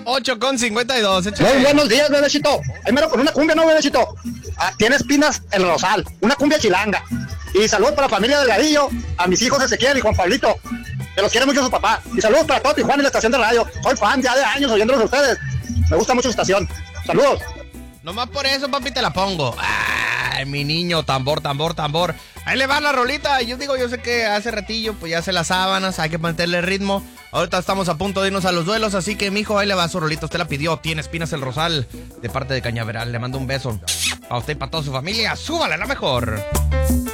8:52. Muy buenos días, bebecito. Ahí mero con una cumbia, ¿no, bebecito? Tiene espinas el rosal, una cumbia chilanga. Y saludos para la familia Delgadillo, a mis hijos Ezequiel y Juan Pablito, que los quiere mucho su papá. Y saludos para todo Tijuana y la estación de radio. Soy fan ya de años oyéndolos a ustedes. Me gusta mucho su estación. Saludos. Nomás por eso, papi, te la pongo. Ay, mi niño, tambor. Ahí le va la rolita. Yo sé que hace ratillo, pues ya hace las sábanas, hay que meterle ritmo. Ahorita estamos a punto de irnos a los duelos, así que, mijo, ahí le va su rolita. Usted la pidió, Tiene espinas el rosal, de parte de Cañaveral. Le mando un beso a usted y para toda su familia. ¡Súbale la mejor!